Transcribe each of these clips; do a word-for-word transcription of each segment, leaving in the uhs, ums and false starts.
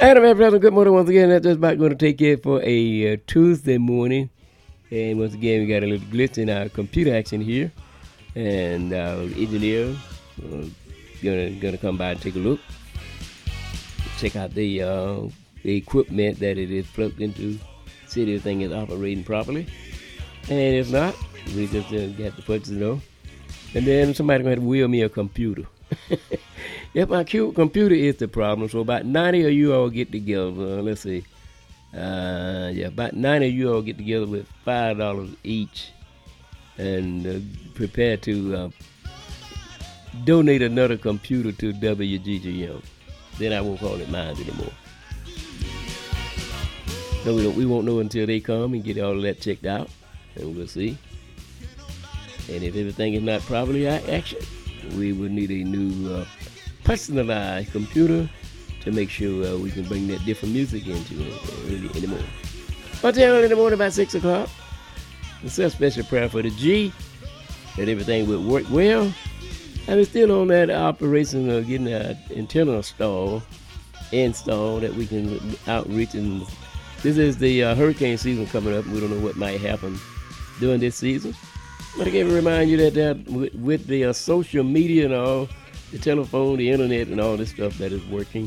Adam and brother, good morning once again. That's just about going to take care for a uh, Tuesday morning. And once again, we got a little glitch in our computer action here. And our engineer uh, gonna gonna come by and take a look. Check out the uh, the equipment that it is plugged into. See if everything is operating properly. And if not, we just uh, have to put it on. And then somebody gonna have to wheel me a computer. Yep, my cute computer is the problem. So about ninety of you all get together. Uh, let's see. Uh, yeah, about ninety of you all get together with five dollars each, and uh, prepare to uh, donate another computer to W G G M. Then I won't call it mine anymore. No, we don't. We won't know until they come and get all of that checked out, and we'll see. And if everything is not properly actioned, we will need a new uh, personalized computer to make sure uh, we can bring that different music into it early in the morning. But early in the morning about six o'clock, it's a special prayer for the G, that everything would work well. And we're still on that operation of getting that antenna installed, installed that we can outreach. And this is the uh, hurricane season coming up. We don't know what might happen during this season. But again, to remind you that, that with, with the uh, social media and all, the telephone, the internet, and all this stuff that is working,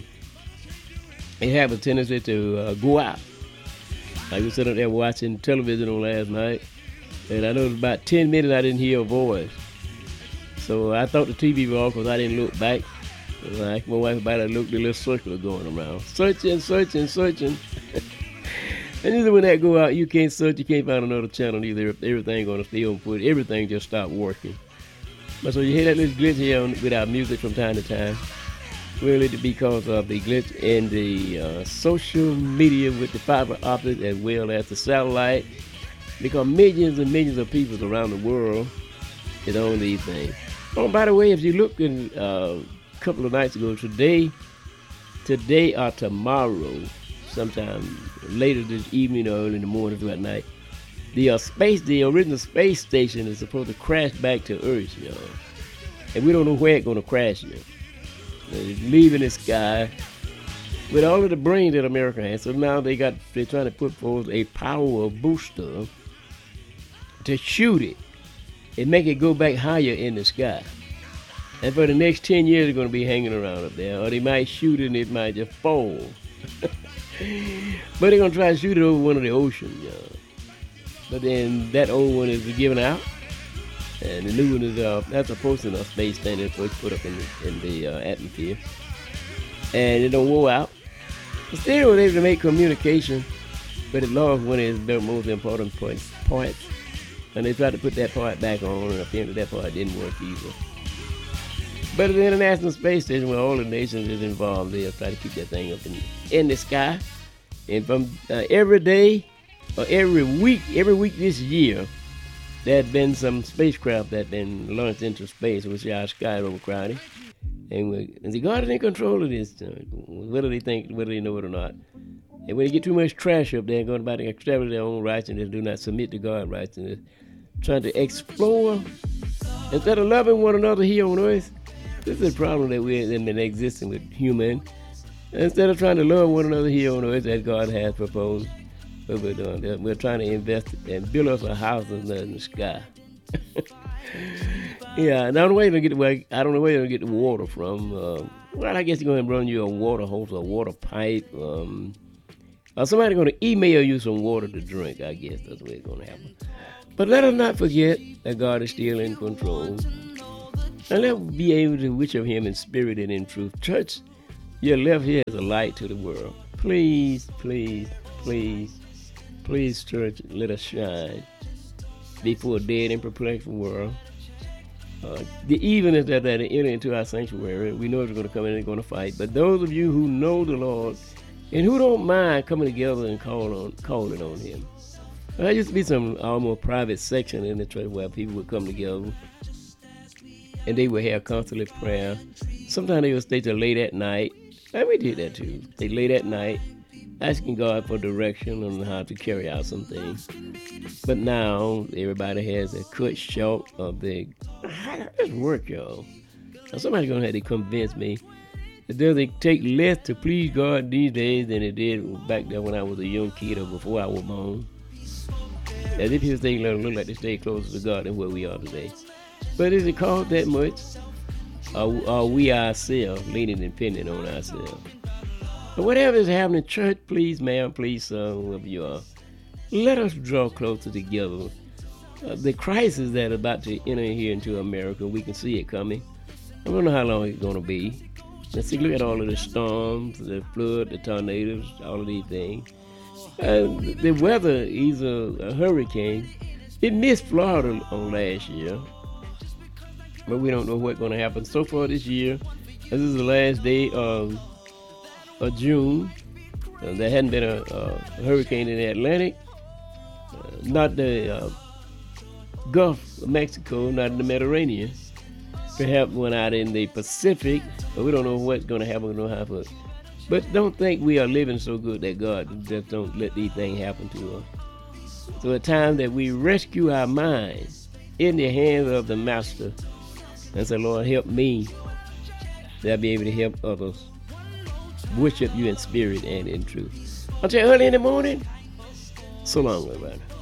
it have a tendency to uh, go out. I was sitting there watching television on last night, and I noticed about ten minutes I didn't hear a voice. So I thought the T V was off because I didn't look back. And I asked my wife about it, I looked at the little circle going around. Searching, searching, searching. And usually when that go out, you can't search, you can't find another channel either. Everything going to stay on foot. Everything just stopped working. But so you hear that little glitch here on, with our music from time to time. Really because of the glitch in the uh, social media with the fiber optic as well as the satellite. Because millions and millions of people around the world is on these things. Oh, by the way, if you look in uh, a couple of nights ago, today, today or tomorrow, sometime later this evening or early in the morning throughout night, the uh, space, the original space station is supposed to crash back to Earth, you know. And we don't know where it's going to crash, you know. It's leaving the sky with all of the brains that America has. So now they got, they're trying to put forth a power booster to shoot it and make it go back higher in the sky. And for the next ten years, they're going to be hanging around up there. Or they might shoot it and it might just fall. But they're going to try to shoot it over one of the oceans, you know. But then that old one is giving out. And the new one is, uh, that's a portion of space thing that's supposed to put up in the, in the uh, atmosphere. And it don't wear out. But still, we're able to make communication. But it lost one of the most important points, parts. And they tried to put that part back on, and apparently that part didn't work either. But at the International Space Station, where all the nations is involved, they'll try to keep that thing up in, in the sky. And from uh, every day, or every week, every week this year, there had been some spacecraft that been launched into space, which our sky is overcrowded. And, we, and the God is in control of this. Uh, whether they think, whether they know it or not. And when they get too much trash up there, going about to establish their own righteousness, do not submit to God's righteousness, trying to explore, instead of loving one another here on earth. This is a problem that we're in existing with human. Instead of trying to love one another here on earth as God has proposed, what we're doing, we're trying to invest and build us a house in the, in the sky. Yeah, and I don't know where you're gonna get the way, I don't know where you're gonna get the water from. Uh, well, I guess you're gonna run you a water hose or a water pipe. Um, or somebody's gonna email you some water to drink. I guess that's the way it's gonna happen. But let us not forget that God is still in control. And let us be able to worship Him in spirit and in truth. Church, you're left here as a light to the world. Please, please, please, please, church, let us shine before a dead and perplexed world. Uh, the evilness that that enter into our sanctuary, we know it's going to come in and going to fight. But those of you who know the Lord and who don't mind coming together and call on, calling on Him. There used to be some almost private section in the church where people would come together and they would have constantly prayer. Sometimes they would stay till late at night. And we did that too. They late at night asking God for direction on how to carry out some things. But now everybody has a cut short of the, how does this work, y'all? Now somebody's going to have to convince me It doesn't take less to please God these days than it did back there when I was a young kid or before I was born. As if his thing look like they stay closer to God than where we are today. But is it called that much? Or are we ourselves leaning and depending on ourselves? But whatever is happening, church, please, ma'am, please, son, whoever you are, let us draw closer together. Uh, the crisis that is about to enter here into America, we can see it coming. I don't know how long it's going to be. Let's see, look at all of the storms, the flood, the tornadoes, all of these things. Uh, the weather is a, a hurricane. It missed Florida on last year, but we don't know what's going to happen so far this year. This is the last day of, of June. Uh, there hadn't been a, a hurricane in the Atlantic, uh, not the uh, Gulf of Mexico, not in the Mediterranean. Perhaps one out in the Pacific, but we don't know what's going to happen. We don't know how. But don't think we are living so good that God just don't let these things happen to us. So it's time that we rescue our minds in the hands of the Master and say, Lord, help me that I'll be able to help others worship you in spirit and in truth. I'll tell you early in the morning. So long, everybody.